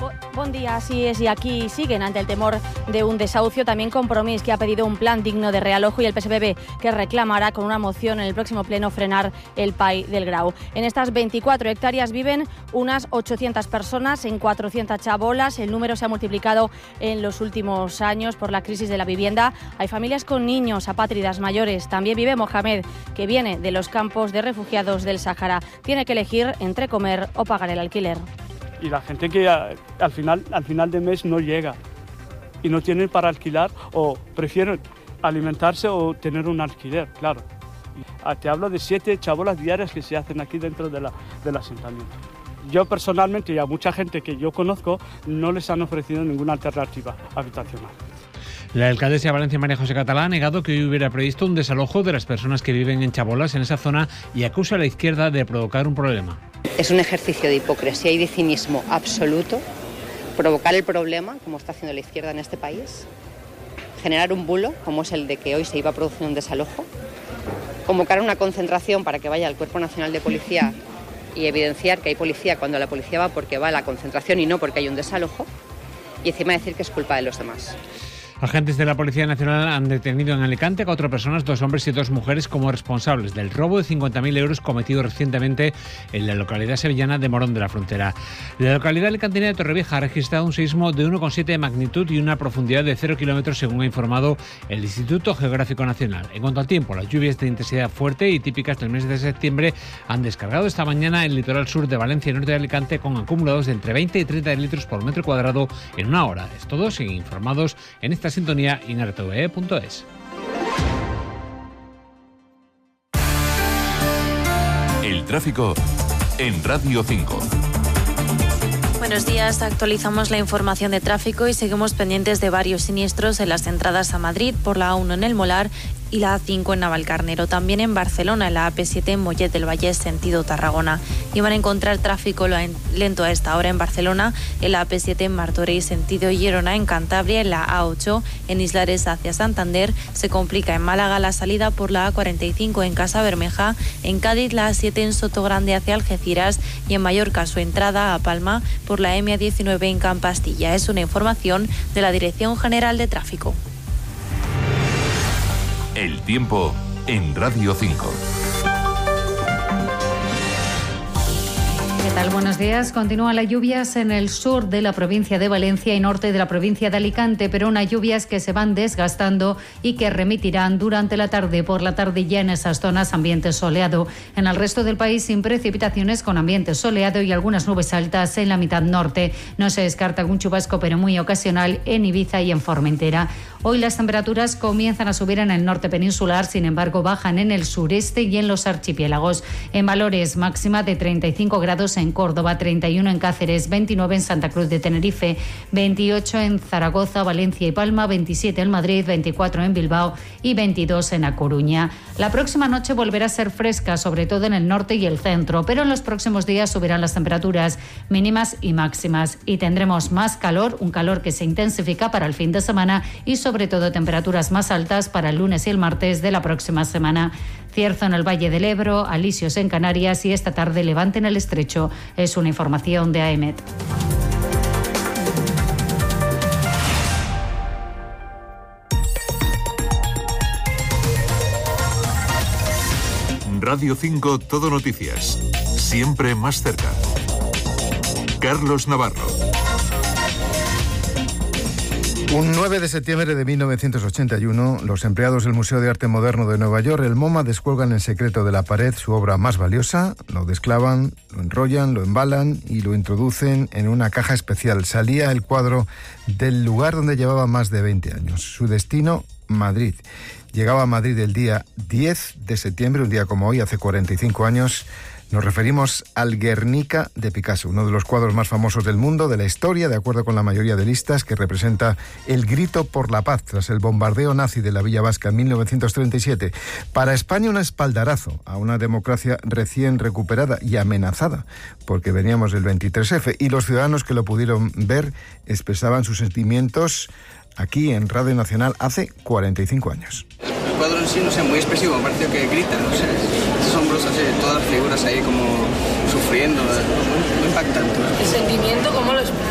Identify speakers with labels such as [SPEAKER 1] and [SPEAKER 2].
[SPEAKER 1] Buen día, así es, y aquí siguen ante el temor de un desahucio. También Compromís, que ha pedido un plan digno de realojo, y el PSPB, que reclamará con una moción en el próximo pleno frenar el PAI del Grau. En estas 24 hectáreas viven unas 800 personas en 400 chabolas. El número se ha multiplicado en los últimos años por la crisis de la vivienda. Hay familias con niños, apátridas, mayores. También vive Mohamed, que viene de los campos de refugiados del Sáhara. Tiene que elegir entre comer o pagar el alquiler.
[SPEAKER 2] Y la gente que al final de mes no llega y no tienen para alquilar, o prefieren alimentarse o tener un alquiler, claro. Te hablo de 7 chabolas diarias que se hacen aquí dentro del asentamiento. Yo personalmente, y a mucha gente que yo conozco, no les han ofrecido ninguna alternativa habitacional.
[SPEAKER 3] La alcaldesa de Valencia, María José Catalá, ha negado que hoy hubiera previsto un desalojo de las personas que viven en chabolas en esa zona y acusa a la izquierda de provocar un problema.
[SPEAKER 4] Es un ejercicio de hipocresía y de cinismo absoluto provocar el problema, como está haciendo la izquierda en este país, generar un bulo, como es el de que hoy se iba a producir un desalojo, convocar una concentración para que vaya al Cuerpo Nacional de Policía y evidenciar que hay policía cuando la policía va porque va a la concentración y no porque hay un desalojo, y encima decir que es culpa de los demás.
[SPEAKER 3] Agentes de la Policía Nacional han detenido en Alicante a 4 personas, 2 hombres y 2 mujeres, como responsables del robo de 50.000 euros cometido recientemente en la localidad sevillana de Morón de la Frontera. La localidad alicantina de Torrevieja ha registrado un sismo de 1,7 de magnitud y una profundidad de 0 kilómetros, según ha informado el Instituto Geográfico Nacional. En cuanto al tiempo, las lluvias de intensidad fuerte y típicas del mes de septiembre han descargado esta mañana el litoral sur de Valencia y norte de Alicante, con acumulados de entre 20 y 30 litros por metro cuadrado en una hora. Es todo, siguen informados en esta sintonía inrtve.es.
[SPEAKER 5] El tráfico en Radio 5.
[SPEAKER 6] Buenos días, actualizamos la información de tráfico y seguimos pendientes de varios siniestros en las entradas a Madrid por la A1 en El Molar y la A5 en Navalcarnero. También en Barcelona, en la AP7 en Mollet del Vallès, sentido Tarragona. Y van a encontrar tráfico lento a esta hora en Barcelona, en la AP7 en Martorell, sentido Girona, en Cantabria, en la A8 en Islares hacia Santander. Se complica en Málaga la salida por la A45 en Casa Bermeja, en Cádiz la A7 en Sotogrande hacia Algeciras y en Mallorca su entrada a Palma por la M19 en Campastilla. Es una información de la Dirección General de Tráfico.
[SPEAKER 5] El tiempo en Radio 5.
[SPEAKER 7] ¿Qué tal? Buenos días. Continúan las lluvias en el sur de la provincia de Valencia y norte de la provincia de Alicante, pero unas lluvias que se van desgastando y que remitirán durante la tarde. Por la tarde ya en esas zonas ambiente soleado. En el resto del país sin precipitaciones, con ambiente soleado y algunas nubes altas en la mitad norte. No se descarta algún chubasco, pero muy ocasional en Ibiza y en Formentera. Hoy las temperaturas comienzan a subir en el norte peninsular, sin embargo bajan en el sureste y en los archipiélagos. En valores máxima de 35 grados en Córdoba, 31 en Cáceres, 29 en Santa Cruz de Tenerife, 28 en Zaragoza, Valencia y Palma, 27 en Madrid, 24 en Bilbao y 22 en A Coruña. La próxima noche volverá a ser fresca, sobre todo en el norte y el centro, pero en los próximos días subirán las temperaturas mínimas y máximas y tendremos más calor, un calor que se intensifica para el fin de semana y sobre todo temperaturas más altas para el lunes y el martes de la próxima semana. Cierzo en el Valle del Ebro, alisios en Canarias y esta tarde Levante en el Estrecho. Es una información de AEMET.
[SPEAKER 5] Radio 5 Todo Noticias. Siempre más cerca. Carlos Navarro.
[SPEAKER 8] Un 9 de septiembre de 1981, los empleados del Museo de Arte Moderno de Nueva York, el MoMA, descuelgan en secreto de la pared su obra más valiosa, lo desclavan, lo enrollan, lo embalan y lo introducen en una caja especial. Salía el cuadro del lugar donde llevaba más de 20 años. Su destino, Madrid. Llegaba a Madrid el día 10 de septiembre, un día como hoy, hace 45 años. Nos referimos al Guernica de Picasso, uno de los cuadros más famosos del mundo, de la historia, de acuerdo con la mayoría de listas, que representa el grito por la paz tras el bombardeo nazi de la Villa Vasca en 1937. Para España, un espaldarazo a una democracia recién recuperada y amenazada, porque veníamos del 23F, y los ciudadanos que lo pudieron ver expresaban sus sentimientos aquí en Radio Nacional hace 45 años.
[SPEAKER 9] El cuadro en sí, no sé, muy expresivo, me pareció que grita, no sé, es asombroso, así, todas las figuras ahí como sufriendo, muy impactante.
[SPEAKER 10] ¿El sentimiento cómo lo expresa?